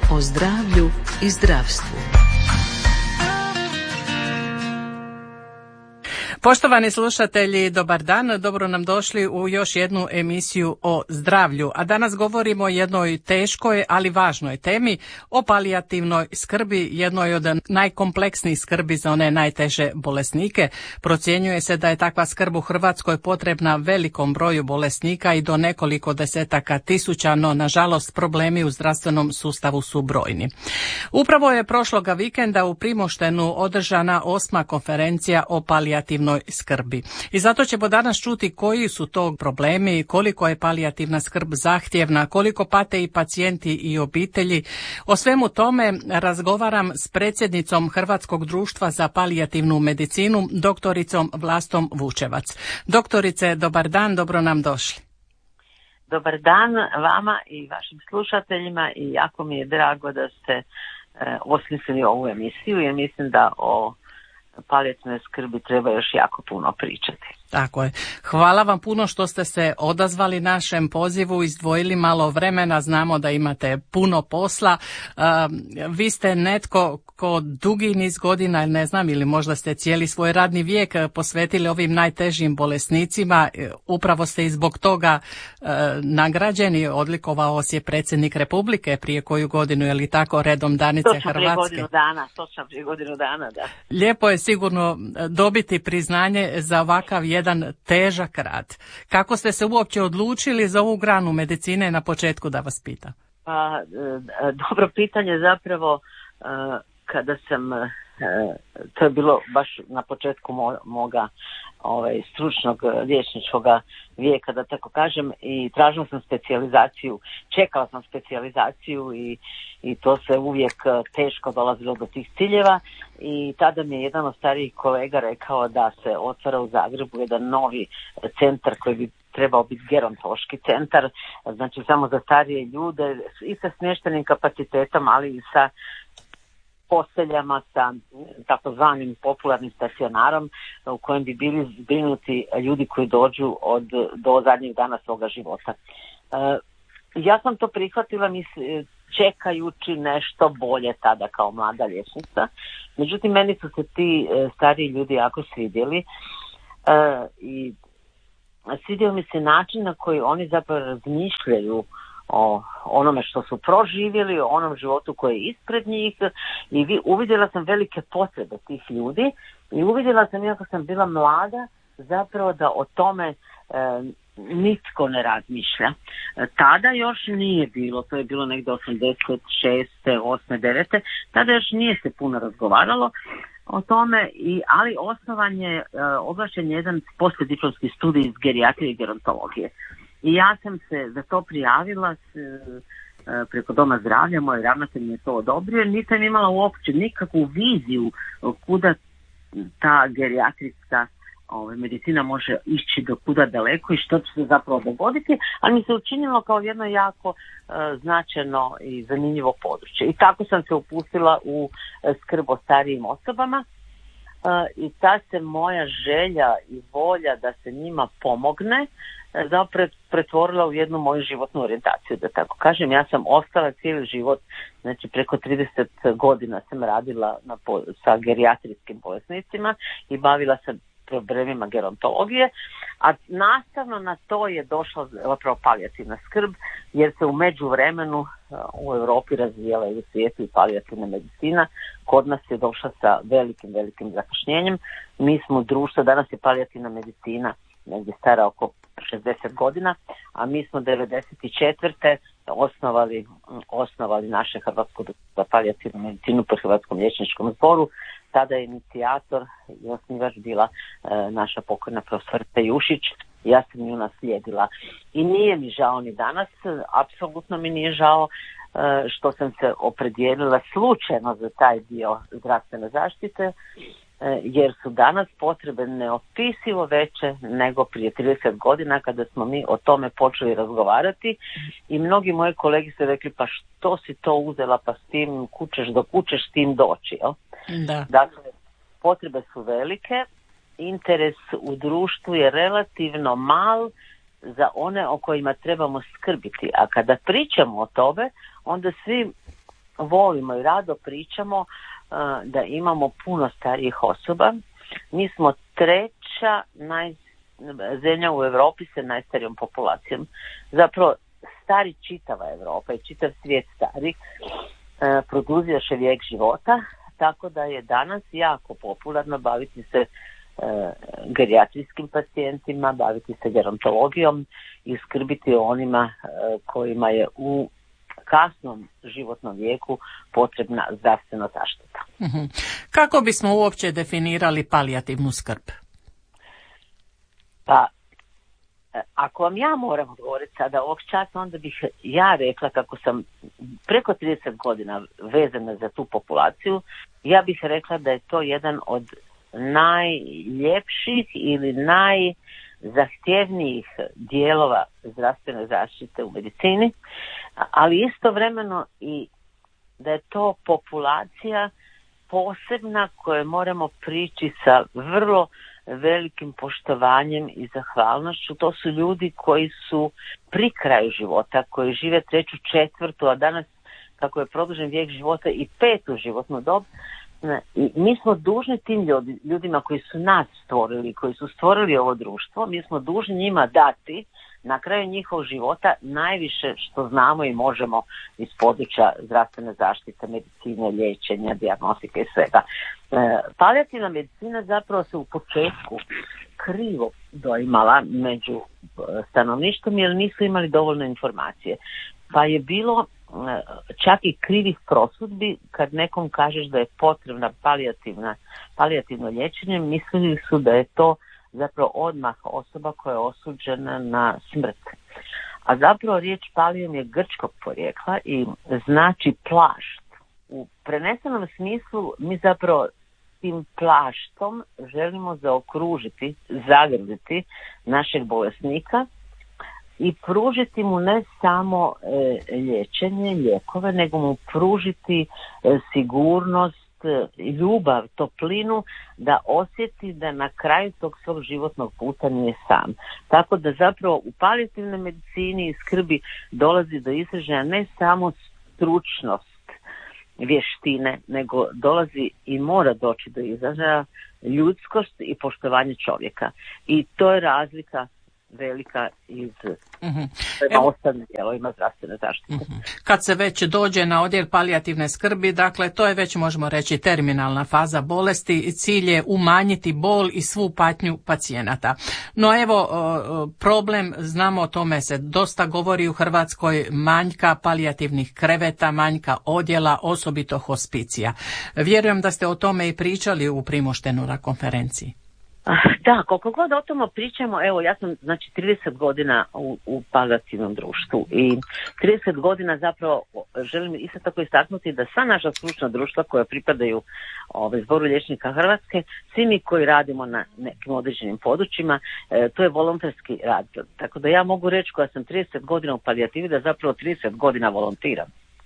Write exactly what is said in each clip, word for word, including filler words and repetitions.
o zdravlju i zdravstvu. Poštovani slušatelji, dobar dan, dobro nam došli u još jednu emisiju o zdravlju, a danas govorimo o jednoj teškoj, ali važnoj temi, o palijativnoj skrbi, jednoj od najkompleksnijih skrbi za one najteže bolesnike. Procjenjuje se da je takva skrb u Hrvatskoj potrebna velikom broju bolesnika i do nekoliko desetaka tisuća, no nažalost problemi u zdravstvenom sustavu su brojni. Upravo je prošloga vikenda u Primoštenu održana osma konferencija o palijativnoj skrbi. I zato ćemo danas čuti koji su to problemi, koliko je palijativna skrb zahtjevna, koliko pate i pacijenti i obitelji. O svemu tome razgovaram s predsjednicom Hrvatskog društva za palijativnu medicinu, doktoricom Vlastom Vučevac. Doktorice, dobar dan, dobro nam došli. Dobar dan vama i vašim slušateljima i jako mi je drago da ste e, osmislili ovu emisiju, jer mislim da o palijativnoj skrbi treba još jako puno pričati. Tako je. Hvala vam puno što ste se odazvali našem pozivu, izdvojili malo vremena, znamo da imate puno posla. Uh, vi ste netko ko dugi niz godina, ne znam, ili možda ste cijeli svoj radni vijek posvetili ovim najtežim bolesnicima. Upravo ste i zbog toga uh, nagrađeni, odlikovao vas je predsjednik Republike prije koju godinu, je li tako, redom Danice točno Hrvatske? Prije godinu dana, točno prije godinu dana, da. Lijepo je sigurno dobiti priznanje za ovakav jedan težak rad. Kako ste se uopće odlučili za ovu granu medicine, na početku da vas pitam? Pa, dobro pitanje zapravo, kada sam, to je bilo baš na početku moga ovaj, stručnog liječničkog vijeka, da tako kažem, i tražila sam specijalizaciju, čekala sam specijalizaciju i, i to se uvijek teško dolazilo do tih ciljeva i tada mi je jedan od starijih kolega rekao da se otvara u Zagrebu jedan novi centar koji bi trebao biti gerontološki centar, znači samo za starije ljude i sa smještenim kapacitetom, ali i sa posteljama, sa takozvanim popularnim stacionarom u kojem bi bili zbrinuti ljudi koji dođu od, do zadnjeg dana svoga života. E, ja sam to prihvatila misli, čekajući nešto bolje tada kao mlada liječnica. Međutim, meni su se ti e, stariji ljudi jako svidjeli e, i svidio mi se način na koji oni zapravo razmišljaju o onome što su proživjeli, o onom životu koji je ispred njih i vi, uvidjela sam velike potrebe tih ljudi i uvidjela sam, iako sam bila mlada, zapravo da o tome e, nitko ne razmišlja. E, tada još nije bilo, to je bilo negdje osamdeset šeste, osme, devete, tada još nije se puno razgovaralo o tome, i, ali osnovan je, e, oglašen je jedan poslijediplomski studij iz gerijatrije i gerontologije. I ja sam se za to prijavila s, preko Doma zdravlja, moj ravnatelj mi je to odobrio, nisam imala uopće nikakvu viziju kuda ta gerijatrijska ovaj, medicina može ići do kuda daleko i što će se zapravo dogoditi, ali mi se učinilo kao jedno jako uh, značajno i zanimljivo područje. I tako sam se upustila u uh, skrb o starijim osobama uh, i ta se moja želja i volja da se njima pomogne zapravo pretvorila u jednu moju životnu orijentaciju, da tako kažem. Ja sam ostala cijeli život, znači preko trideset godina sam radila na, sa gerijatrijskim bolesnicima i bavila se problemima gerontologije, a nastavno na to je došla zapravo palijativna skrb, jer se u međuvremenu u Europi razvijala i u svijetu i palijativna medicina. Kod nas je došla sa velikim, velikim zakašnjenjem. Mi smo društvo, danas je palijativna medicina negdje stara oko šezdeset godina, a mi smo devedeset četvrte osnovali, osnovali naše Hrvatsko društvo za palijativnu medicinu po Hrvatskom liječničkom zboru. Tada je inicijator i osnivač bila e, naša pokojna profesorica Jušić. Ja sam nju naslijedila. I nije mi žao ni danas, apsolutno mi nije žao e, što sam se opredijelila slučajno za taj dio zdravstvene zaštite, jer su danas potrebe neopisivo veće nego prije trideset godina kada smo mi o tome počeli razgovarati i mnogi moji kolegi su rekli pa što si to uzela, pa s tim kućeš do kućeš s tim doći. Jel? Da. Dakle, potrebe su velike, interes u društvu je relativno mal za one o kojima trebamo skrbiti, a kada pričamo o tome onda svi volimo i rado pričamo da imamo puno starijih osoba. Mi smo treća naj, zemlja u Europi sa najstarijom populacijom. Zapravo stari čitava Europa i čitav svijet stari produžioše vijek života, tako da je danas jako popularno baviti se gerijatrijskim pacijentima, baviti se gerontologijom i skrbiti o onima kojima je u kasnom životnom vijeku potrebna zdravstvena zaštita. Mm-hmm. Kako bismo uopće definirali palijativnu skrb? Pa, ako vam ja moram odgovoriti sada ovog časa, onda bih ja rekla kako sam preko trideset godina vezana za tu populaciju, ja bih rekla da je to jedan od najljepših ili najzahtjevnijih dijelova zdravstvene zaštite u medicini, ali istovremeno i da je to populacija posebna koje moramo prići sa vrlo velikim poštovanjem i zahvalnošću. To su ljudi koji su pri kraju života, koji žive treću, četvrtu, a danas kako je produžen vijek života i petu životnu dob. I mi smo dužni tim ljudi, ljudima koji su nas stvorili, koji su stvorili ovo društvo, mi smo dužni njima dati na kraju njihovog života najviše što znamo i možemo iz područja zdravstvene zaštite, medicine, liječenja, dijagnostike i svega. E, palijativna medicina zapravo se u početku krivo doimala među stanovništvom jer nisu imali dovoljno informacije. Pa je bilo čak i krivih prosudbi kad nekom kažeš da je potrebna palijativna, palijativno liječenje, mislili su da je to zapravo odmah osoba koja je osuđena na smrt. A zapravo riječ palijum je grčkog porijekla i znači plašt. U prenesenom smislu mi zapravo tim plaštom želimo zaokružiti, zagrliti našeg bolesnika i pružiti mu ne samo e, liječenje, lijekove, nego mu pružiti e, sigurnost, e, ljubav, toplinu, da osjeti da na kraju tog svog životnog puta nije sam. Tako da zapravo u palijativnoj medicini i skrbi dolazi do izražaja ne samo stručnost, vještine, nego dolazi i mora doći do izražaja ljudskost i poštovanje čovjeka. I to je razlika velika iz mm-hmm. ostalim dijelovima zdravstvene zaštite. Mm-hmm. Kad se već dođe na odjel palijativne skrbi, dakle to je već možemo reći terminalna faza bolesti i cilj je umanjiti bol i svu patnju pacijenata. No evo problem, znamo o tome se dosta govori u Hrvatskoj, manjka palijativnih kreveta, manjka odjela, osobito hospicija. Vjerujem da ste o tome i pričali u Primoštenu na konferenciji. Da, koliko god o tome pričamo, evo ja sam znači trideset godina u, u palijativnom društvu i trideset godina zapravo želim isto tako istaknuti da sva naša stručna društva koja pripadaju ovaj, Zboru liječnika Hrvatske, svi mi koji radimo na nekim određenim područjima, e, to je volonterski rad. Tako da ja mogu reći koja sam trideset godina u palijativi da zapravo trideset godina volontiram.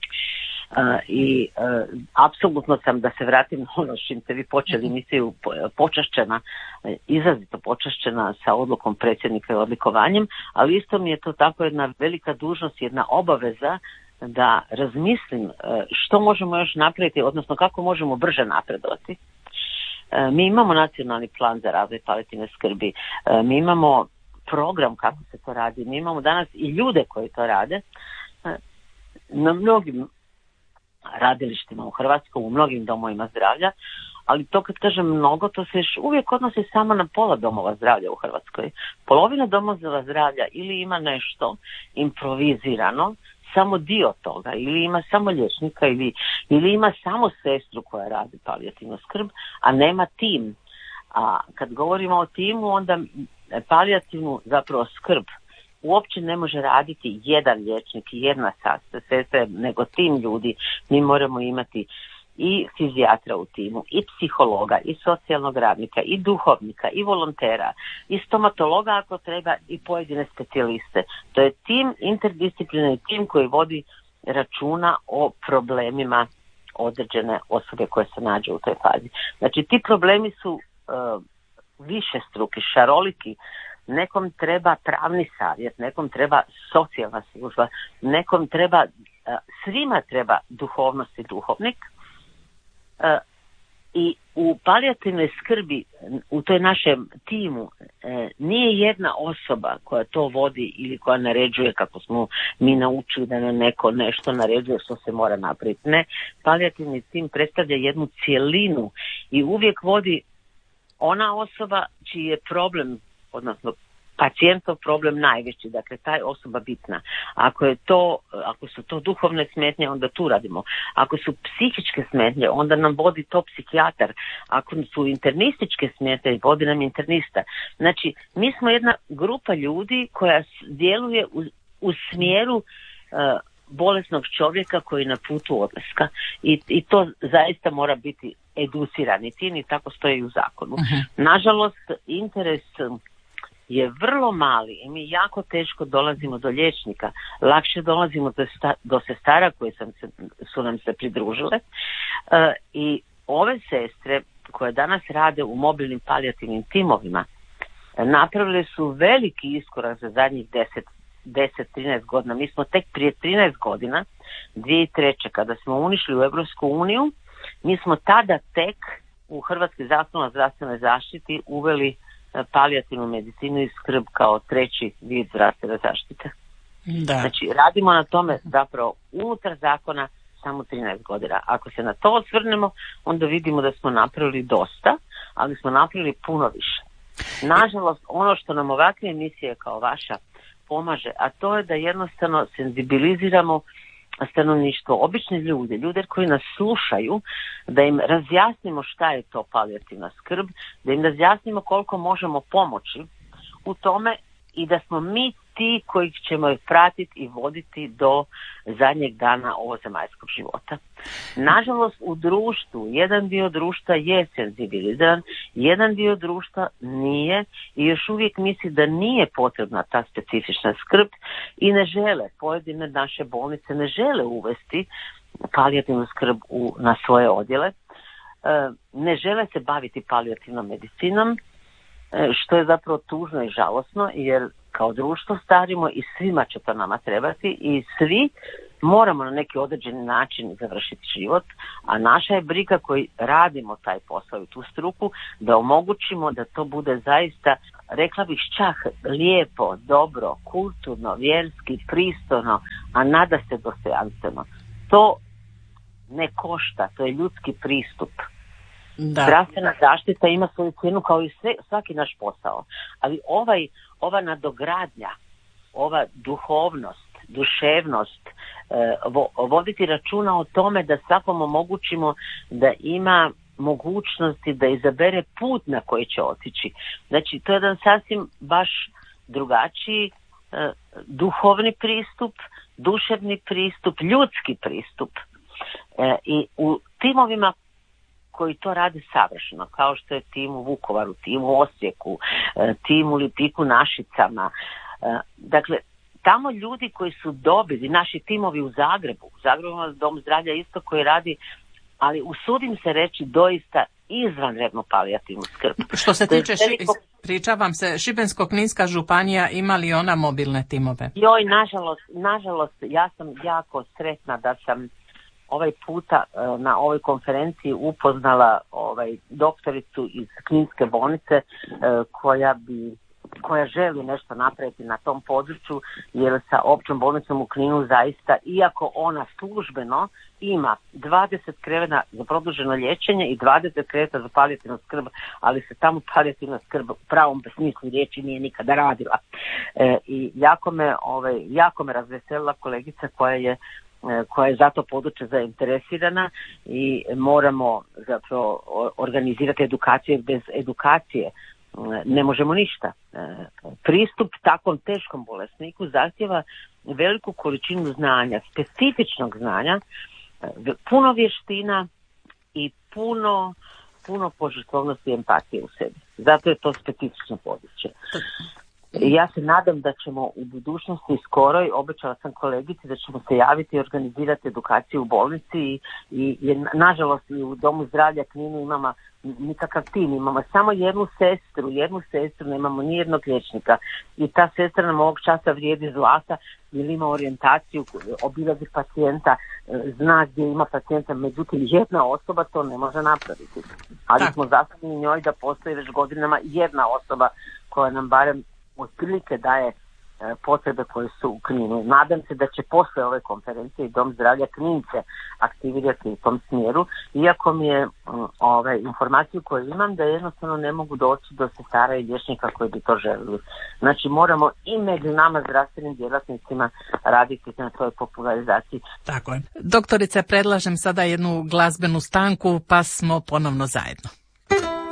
Uh, i uh, apsolutno sam, da se vratim na ono s čim ste vi počeli emisiju, počašćena, izrazito počašćena sa odlukom predsjednika i odlikovanjem, ali isto mi je to tako jedna velika dužnost, jedna obaveza da razmislim uh, što možemo još napraviti, odnosno kako možemo brže napredovati. Uh, mi imamo nacionalni plan za razvoj palijativne skrbi, uh, mi imamo program kako se to radi, mi imamo danas i ljude koji to rade uh, na mnogim radilištima u Hrvatskoj, u mnogim domovima zdravlja, ali to kad kažem mnogo, to se uvijek odnosi samo na pola domova zdravlja u Hrvatskoj. Polovina domova zdravlja ili ima nešto improvizirano, samo dio toga, ili ima samo liječnika, ili, ili ima samo sestru koja radi palijativnu skrb, a nema tim. A kad govorimo o timu, onda palijativnu zapravo skrb uopće ne može raditi jedan liječnik i jedna sestra, nego tim ljudi. Mi moramo imati i fizijatra u timu, i psihologa, i socijalnog radnika, i duhovnika, i volontera, i stomatologa ako treba, i pojedine specijaliste. To je tim, interdisciplinarni tim koji vodi računa o problemima određene osobe koje se nađe u toj fazi. Znači ti problemi su uh, više struki, šaroliki. Nekom treba pravni savjet, nekom treba socijalna služba, nekom treba svima treba duhovnost i duhovnik. I u palijativnoj skrbi, u toj našem timu, nije jedna osoba koja to vodi ili koja naređuje, kako smo mi naučili da nam neko nešto naređuje što se mora napraviti. Ne, palijativni tim predstavlja jednu cjelinu i uvijek vodi ona osoba čiji je problem, odnosno pacijentov problem najveći, dakle taj osoba bitna. Ako je to, ako su to duhovne smetnje, onda tu radimo. Ako su psihičke smetnje, onda nam vodi to psihijatar. Ako su internističke smetnje, vodi nam internista. Znači, mi smo jedna grupa ljudi koja djeluje u, u smjeru uh, bolesnog čovjeka koji je na putu odlaska. I, i to zaista mora biti educirani tim i tako stoji u zakonu. Uh-huh. Nažalost, interes je vrlo mali i mi jako teško dolazimo do liječnika. Lakše dolazimo do, sta, do sestara koje sam se, su nam se pridružile. E, I ove sestre koje danas rade u mobilnim palijativnim timovima napravile su veliki iskorak za zadnjih deset do trinaest godina. Mi smo tek prije trinaest godina, dvije tisuće treće kada smo unišli u Europsku uniju, mi smo tada tek u Hrvatskoj zakonu o zdravstvenoj zaštiti uveli palijativnu medicinu i skrb kao treći vid zdravstvene zaštite. Da. Znači, radimo na tome zapravo unutar zakona samo trinaest godina. Ako se na to osvrnemo, onda vidimo da smo napravili dosta, ali smo napravili puno više. Nažalost, ono što nam ovakve emisije kao vaša pomaže, a to je da jednostavno senzibiliziramo stanovništvo, obični ljudi, ljude koji nas slušaju, da im razjasnimo šta je to palijativna skrb, da im razjasnimo koliko možemo pomoći u tome i da smo mi ti koji ćemo je pratiti i voditi do zadnjeg dana ovozemaljskog života. Nažalost, u društvu, jedan dio društva je senzibiliziran, jedan dio društva nije i još uvijek misli da nije potrebna ta specifična skrb i ne žele, pojedine naše bolnice ne žele uvesti palijativnu skrb u, na svoje odjele, e, ne žele se baviti palijativnom medicinom, e, što je zapravo tužno i žalosno, jer kao društvo starimo i svima će to nama trebati i svi moramo na neki određeni način završiti život, a naša je briga koji radimo taj posao i tu struku da omogućimo da to bude zaista, rekla bih čak lijepo, dobro, kulturno, vjerski, pristojno, a nada se dostojanstveno. To ne košta, to je ljudski pristup. Da. Zdravstvena zaštita ima svoju cijenu kao i sve, svaki naš posao, ali ovaj, ova nadogradnja, ova duhovnost, duševnost, eh, vo, voditi računa o tome da svakom omogućimo da ima mogućnosti da izabere put na koji će otići. Znači, to je jedan sasvim baš drugačiji eh, duhovni pristup, duševni pristup, ljudski pristup. Eh, I u timovima koji to rade savršeno, kao što je tim u Vukovaru, tim u Osijeku, tim u Lipiku Našicama. Dakle, tamo ljudi koji su dobili, naši timovi u Zagrebu, u Zagrebu ima Dom zdravlja isto koji radi, ali usudim se reći doista izvanrednu palijativnu skrb. Što se tiče, veliko... pričavam se, Šibensko-kninska županija ima li ona mobilne timove? Joj, nažalost, nažalost, ja sam jako sretna da sam ovaj puta na ovoj konferenciji upoznala ovaj doktoricu iz Kninske bolnice koja bi koja želi nešto napraviti na tom području, jer sa općom bolnicom u Kninu zaista, iako ona službeno ima dvadeset kreveta za produženo liječenje i dvadeset kreveta za palijativnu skrb, ali se tamo palijativna skrb u pravom smislu riječi nije nikada radila. E, I jako me, ovaj, jako me razveselila kolegica koja je koja je za to područje zainteresirana i moramo zapravo organizirati edukaciju, jer bez edukacije ne možemo ništa. Pristup takvom teškom bolesniku zahtjeva veliku količinu znanja, specifičnog znanja, puno vještina i puno, puno požrtvovnosti i empatije u sebi. Zato je to specifično područje. Ja se nadam da ćemo u budućnosti skoroj, obećala sam kolegici da ćemo se javiti i organizirati edukaciju u bolnici i, i, i nažalost i u Domu zdravlja Kninu imamo nikakav tim, imamo samo jednu sestru, jednu sestru, nemamo ni jednog liječnika i ta sestra nam ovog časa vrijedi zlata jer ima orijentaciju, obilazi pacijenta, zna gdje ima pacijenta, međutim jedna osoba to ne može napraviti. Ali Tako. smo zastavili njoj da postoji već godinama jedna osoba koja nam barem otprilike daje potrebe koje su u Kninu. Nadam se da će posle ove konferencije i Dom zdravlja Knince aktivirati u tom smjeru, iako mi je ove, informaciju koju imam da jednostavno ne mogu doći do sestara i liječnika koji bi to želili. Znači moramo i među nama zdravstvenim djelatnicima raditi na toj popularizaciji. Tako je. Doktorice, predlažem sada jednu glazbenu stanku pa smo ponovno zajedno.